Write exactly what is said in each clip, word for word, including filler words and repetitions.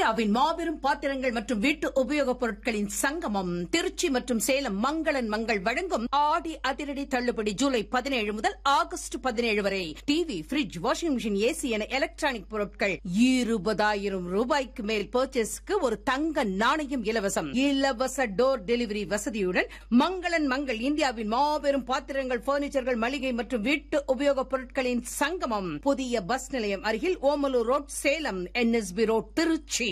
இந்தியாவின் மாபெரும் பாத்திரங்கள் மற்றும் வீட்டு உபயோகப் பொருட்களின் சங்கமம் திருச்சி மற்றும் சேலம் மங்களன் மங்கள் வழங்கும் ஆடி அதிரடி தள்ளுபடி ஜூலை பதினேழு முதல் ஆகஸ்ட் பதினேழு வரை TV fridge washing machine AC என எலக்ட்ரானிக் பொருட்கள் இருபதாயிரம் ரூபாய்க்கு மேல் பர்ச்சேஸ்க்கு ஒரு தங்க நாணயம் இலவசம். இலவச டோர் டெலிவரி வசதியுடன் மங்களன் மங்கள் இந்தியாவின் மாபெரும் பாத்திரங்கள் பர்னிச்சர்கள் மளிகை மற்றும் வீட்டு உபயோகப் பொருட்களின் சங்கமம் புதிய பஸ் நிலையம் அருகில் Omalur road Salem NSP road Trichy.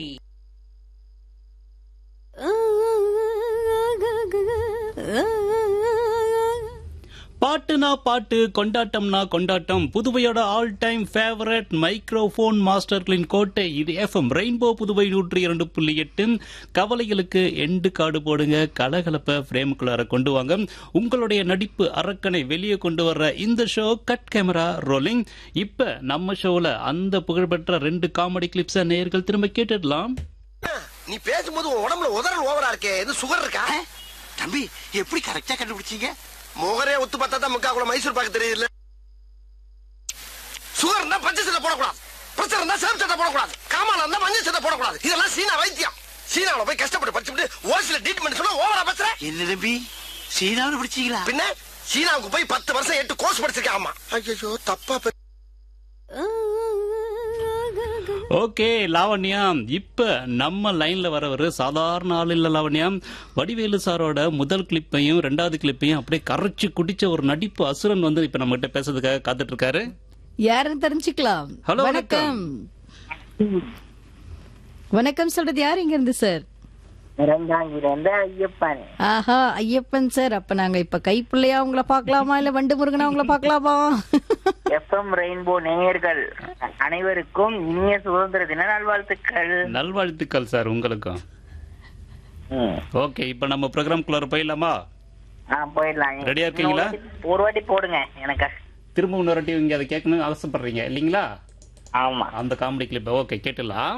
பாட்டுனா பாட்டு, கொண்டாட்டம்னா கொண்டாட்டம். புதுவையோட ஆல் டைம் ஃபேவரட் மைக்ரோஃபோன் மாஸ்டர்களின் கோட்டை இது எஃப்எம் ரெயின்போ புதுவை நூற்றி இரண்டு புள்ளி எட்டு. கவலைகளுக்கு எண்டு காடு போடுங்க, கலகலப்ப பிரேமுக்குள்ளார கொண்டு வாங்க. உங்களுடைய நடிப்பு அரக்கனை வெளியே கொண்டு வர்ற இந்த ஷோ கட் கேமரா ரோலிங். இப்ப நம்ம ஷோல அந்த புகழ்பெற்ற ரெண்டு காமெடி கிளிப்ஸ நேயர்கள் திரும்ப கேட்டுடலாம். நீ பேசும்போது உடம்புல உதறல் ஓவரா இருக்கே, எது சுகர் இருக்கா? தம்பி எப்படி கரெக்டா கண்டுபிடிச்சீங்க? முகரே ஒத்து பார்த்தா தான் முக்கா கூட மைசூர் பாக்கு தெரியுது. சுகர் இருந்தா பச்சை சட்டை போடக்கூடாது, பிரச்சனை இருந்தா சேம் சட்டை போடக்கூடாது, காமால இருந்தா மஞ்சள் சட்டை போடக்கூடாது. இதெல்லாம் சீனா வைத்தியம். சீனாவில போய் கஷ்டப்பட்டு படிச்சுட்டு ஒரு சில ட்ரீட்மெண்ட் சொன்னா ஓவரா பேசுற. என்ன தம்பி சீனாவில் படிச்சீங்களா? பின்ன சீனாவுக்கு போய் பத்து வருஷம் எட்டு கோர்ஸ் படிச்சிருக்கேன். ஆமா. ஐயோ தப்பா. ஓகே லாவண்யா, இப்ப நம்ம லைன்ல வரவர் சாதாரண ஆள் இல்ல லாவண்யா. வடிவேலு சாரோட முதல் கிளிப்பையும் ரெண்டாவது கிளிப்பையும் அப்படியே கரைச்சு குடிச்ச ஒரு நடிப்பு அசுரன் வந்து இப்ப நம்ம கிட்ட பேசுறதுக்காக காத்துட்டு இருக்காரு. யாருன்னு தெரிஞ்சுக்கலாம். ஹலோ வணக்கம். வணக்கம் சொல்றது யாரு இங்க இருந்து சார்? ஐயப்பன். ஆஹா ஐயப்பன் சார். அப்ப நாங்க இப்ப கைப்பிள்ளையா உங்களை பாக்கலாமா இல்ல வண்டு முருகனா உங்களை பாக்கலாமா? எஃப்எம் ரெயின்போ நேயர்கள் அனைவருக்கும் இனிய சுதந்திர தின நல்வாழ்த்துக்கள். நல்வாழ்த்துக்கள் சார் உங்களுக்கும். ஓகே இப்ப நம்ம ப்ரோக்ராம்குள்ளார போயிடலாமா? போயிடலாம். ரெடியா இருக்கீங்களா? ஒரு வாட்டி போடுங்க எனக்கு. திரும்ப இன்னொரு வாட்டி இங்க அதை கேட்கணும் ஆசைப்படுறீங்க இல்லீங்களா? ஆமா. அந்த காமெடி கிளிப் ஓகே கேட்டுலாம்.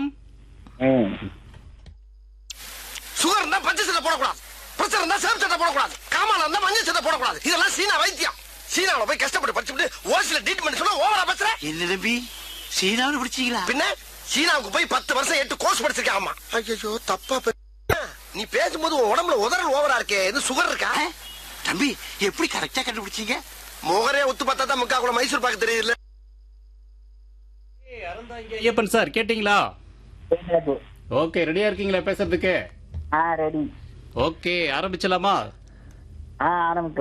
சுகர் இருந்தா பச்சை சட்டை போடக்கூடாது, பிரச்சனை இருந்தா சேம் சட்டை போடக்கூடாது, காமால இருந்தா மஞ்சள் சட்டை போடக்கூடாது. இதெல்லாம் சீனா வைத்தியம். சீனாவில போய் கஷ்டப்பட்டு படிச்சுட்டு ஒரு சில ட்ரீட்மெண்ட் சொன்னா ஓவரா பேசுற. என்ன தம்பி சீனாவில் படிச்சீங்களா? பின்ன சீனாவுக்கு போய் பத்து வருஷம் எட்டு கோர்ஸ் படிச்சிருக்கேன். ஆமா. ஐயோ தப்பா. நீ பேசும்போது உடம்புல உதறல் ஓவரா இருக்கே, எது சுகர் இருக்கா? தம்பி எப்படி கரெக்டா கண்டுபிடிச்சீங்க? முகரே ஒத்து பார்த்தா தான் முக்கா கூட மைசூர் பாக்கு தெரியுது. ஐயப்பன் சார் கேட்டீங்களா? ஓகே ரெடியா இருக்கீங்களா பேசுறதுக்கு? ரெடி. ஓகே ஆரம்பிச்சலாமா? ஆரம்பிச்சு.